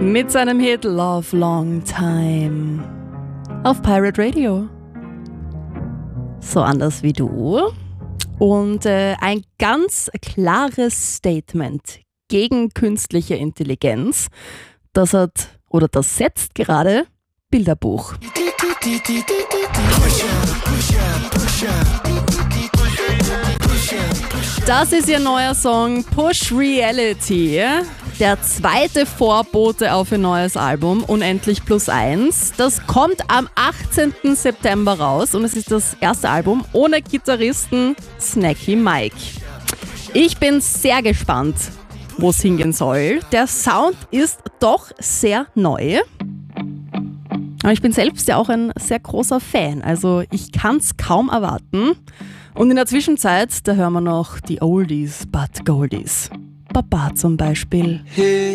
mit seinem Hit Love Long Time auf Pirate Radio. So anders wie du. Und ein ganz klares Statement gegen künstliche Intelligenz. Das setzt gerade Bilderbuch. Das ist ihr neuer Song Push Reality. Der zweite Vorbote auf ihr neues Album Unendlich Plus 1. Das kommt am 18. September raus und es ist das erste Album ohne Gitarristen Snacky Mike. Ich bin sehr gespannt, wo es hingehen soll. Der Sound ist doch sehr neu. Aber ich bin selbst ja auch ein sehr großer Fan, also ich kann es kaum erwarten. Und in der Zwischenzeit, da hören wir noch die Oldies but Goldies. Baba zum Beispiel.